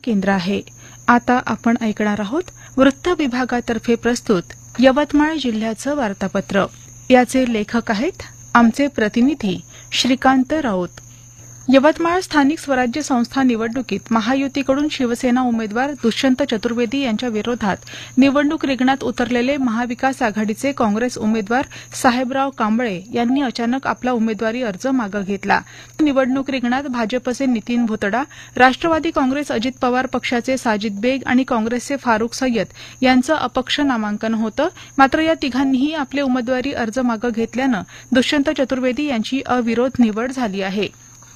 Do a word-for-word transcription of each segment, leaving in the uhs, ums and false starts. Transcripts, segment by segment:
केंद्र आहे. आता आपण ऐकणार आहोत वृत्त विभागातर्फे प्रस्तुत यवतमाळ जिल्ह्याचं वार्तापत्र. याचे लेखक आहेत आमचे प्रतिनिधी श्रीकांत राऊत. यवतमाळ स्थानिक स्वराज्य संस्था निवडणुकीत महायुतीकडून शिवसेना उमेदवार दुष्यंत चतुर्वेदी यांच्या विरोधात निवडणूक रिंगणात उतरलेले महाविकास आघाडीचे काँग्रेस उमेदवार साहेबराव कांबळे यांनी अचानक आपला उमेदवारी अर्ज मागे घेतला. निवडणूक रिंगणात भाजपचे नितीन भोतडा, राष्ट्रवादी काँग्रेस अजित पवार पक्षाचे साजिद बेग आणि काँग्रेसचे फारुख सय्यद यांचं अपक्ष नामांकन होतं. मात्र या तिघांनीही आपले उमेदवारी अर्ज मागे घेतल्यानं दुष्यंत चतुर्वेदी यांची अविरोध निवड झाली आहे.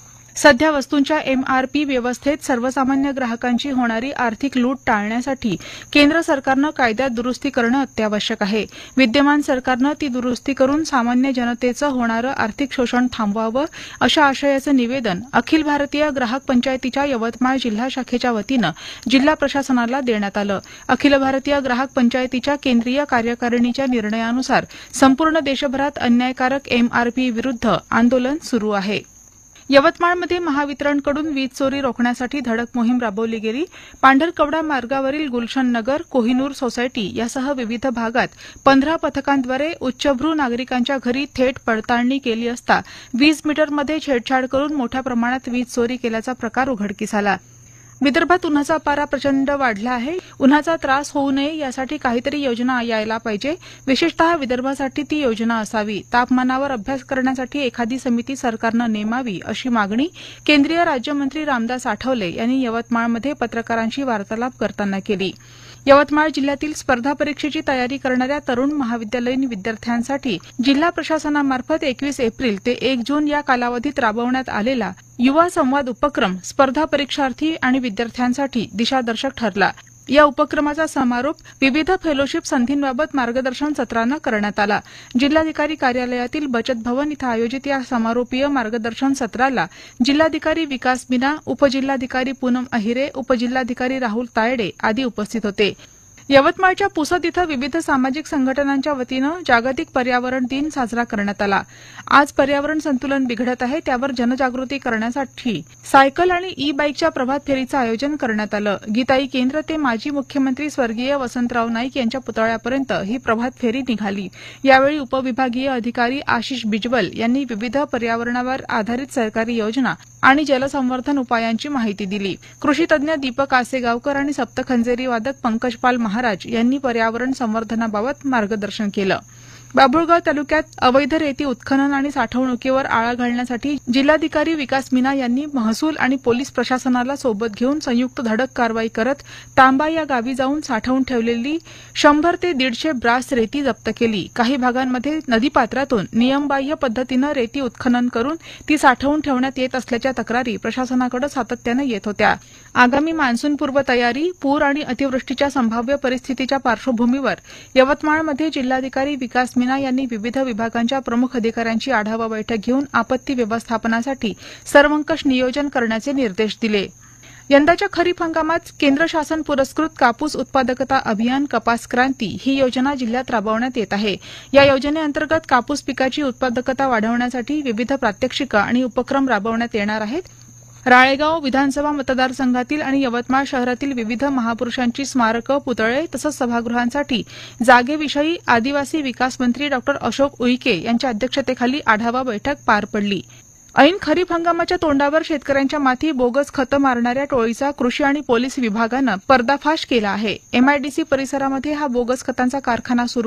सध्या वस्तूंच्या एमआरपी व्यवस्थेत सर्वसामान्य ग्राहकांची होणारी आर्थिक लूट टाळण्यासाठी केंद्र सरकारनं कायद्यात दुरुस्ती करणं अत्यावश्यक आहे. विद्यमान सरकारनं ती दुरुस्ती करून सामान्य जनतेचं होणारं आर्थिक शोषण थांबवावं अशा आशयाचं निवेदन अखिल भारतीय ग्राहक पंचायतीच्या यवतमाळ जिल्हा शाखेच्या वतीनं जिल्हा प्रशासनाला देण्यात आलं. अखिल भारतीय ग्राहक पंचायतीच्या केंद्रीय कार्यकारिणीच्या निर्णयानुसार संपूर्ण देशभरात अन्यायकारक एमआरपी विरुद्ध आंदोलन सुरू आहे. यवतमाळमध्ये महावितरणकडून वीज चोरी रोखण्यासाठी धडक मोहीम राबवली गेली. पांढरकवडा मार्गावरील गुलशन नगर, कोहिनूर सोसायटी यासह विविध भागात पंधरा पथकांद्वारे उच्चभ्रू नागरिकांच्या घरी थेट पडताळणी केली असता वीज मीटरमध्ये छेडछाड करून मोठ्या प्रमाणात वीज चोरी केल्याचा प्रकार उघडकीस आला. विदर्भात उन्हाचा पारा प्रचंड वाढला आहे. उन्हाचा त्रास होऊ नये यासाठी काहीतरी योजना यायला पाहिजे. विशेषतः विदर्भासाठी ती योजना असावी. तापमानावर अभ्यास करण्यासाठी एखादी समिती सरकारनं नेमावी अशी मागणी केंद्रीय राज्यमंत्री रामदास आठवले यांनी यवतमाळमध्ये पत्रकारांशी वार्तालाप करताना केली. यवतमाळ जिल्ह्यातील स्पर्धा परीक्षेची तयारी करणाऱ्या तरुण महाविद्यालयीन विद्यार्थ्यांसाठी जिल्हा प्रशासनामार्फत एकवीस एप्रिल ते एक जून या कालावधीत राबवण्यात आलेला युवा संवाद उपक्रम स्पर्धा परीक्षार्थी आणि विद्यार्थ्यांसाठी दिशादर्शक ठरला. या उपक्रमाचा समारोप विविध फेलोशिप संधींबाबत मार्गदर्शन सत्रानं करण्यात आला. जिल्हाधिकारी कार्यालयातील बचत भवन इथं आयोजित या समारोपीय मार्गदर्शन सत्राला जिल्हाधिकारी विकास मीना, उपजिल्हाधिकारी पूनम अहिरे, उपजिल्हाधिकारी राहुल तायडे आदी उपस्थित होते. यवतमाळच्या पुसद इथं विविध सामाजिक संघटनांच्या वतीनं जागतिक पर्यावरण दिन साजरा करण्यात आला. आज पर्यावरण संतुलन बिघडत आहे त्यावर जनजागृती करण्यासाठी सायकल आणि ई बाईकच्या प्रभात फेरीचं आयोजन करण्यात आलं. गीताई केंद्र ते माजी मुख्यमंत्री स्वर्गीय वसंतराव नाईक यांच्या पुतळ्यापर्यंत ही प्रभात फेरी निघाली. यावेळी उपविभागीय अधिकारी आशिष बिजवल यांनी विविध पर्यावरणावर आधारित सरकारी योजना आणि जलसंवर्धन उपायांची माहिती दिली. कृषी तज्ञ दीपक आसेगावकर आणि सप्तखंजेरी वादक पंकजपाल महाराज यांनी पर्यावरण संवर्धनाबाबत मार्गदर्शन केलं. बाभुळगाव तालुक्यात अवैध रेती उत्खनन आणि साठवणुकीवर आळा घालण्यासाठी जिल्हाधिकारी विकास मीना यांनी महसूल आणि पोलीस प्रशासनाला सोबत घेऊन संयुक्त धडक कारवाई करत तांबा या गावी जाऊन साठवून ठेवलेली शंभर ते दीडशे ब्रास रेती जप्त केली. काही भागांमध्ये नदीपात्रातून नियमबाह्य पद्धतीनं रेती उत्खनन करून ती साठवून ठेवण्यात येत असल्याच्या तक्रारी प्रशासनाकडे सातत्यानं येत होत्या. आगामी मान्सूनपूर्व तयारी, पूर आणि अतिवृष्टीच्या संभाव्य परिस्थितीच्या पार्श्वभूमीवर यवतमाळमध्ये जिल्हाधिकारी विकास मीना यांनी विविध विभागांच्या प्रमुख अधिकाऱ्यांची आढावा बैठक घेऊन आपत्ती व्यवस्थापनासाठी सर्वंकष नियोजन करण्याचे निर्देश दिले. यंदाच्या खरीप हंगामात केंद्र शासन पुरस्कृत कापूस उत्पादकता अभियान कपास क्रांती ही योजना जिल्ह्यात राबवण्यात येत आहे. या योजनेअंतर्गत कापूस पिकाची उत्पादकता वाढवण्यासाठी विविध प्रात्यक्षिकं आणि उपक्रम राबवण्यात येणार आहेत. राळेगाव विधानसभा मतदारसंघातील आणि यवतमाळ शहरातील विविध महापुरुषांची स्मारकं, पुतळे तसंच सभागृहांसाठी जागेविषयी आदिवासी विकास मंत्री डॉ अशोक उईके यांच्या अध्यक्षतेखाली आढावा बैठक पार पडली. ऐन खरीप हंगामाच्या तोंडावर शेतकऱ्यांच्या माथी बोगस खतं मारणाऱ्या टोळीचा कृषी आणि पोलीस विभागानं पर्दाफाश केला आहे. एमआयडीसी परिसरामध्ये हा बोगस खतांचा कारखाना सुरू